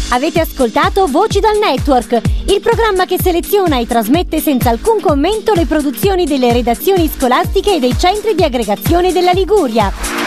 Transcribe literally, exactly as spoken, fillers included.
Avete ascoltato Voci dal Network, il programma che seleziona e trasmette senza alcun commento le produzioni delle redazioni scolastiche e dei centri di aggregazione della Liguria.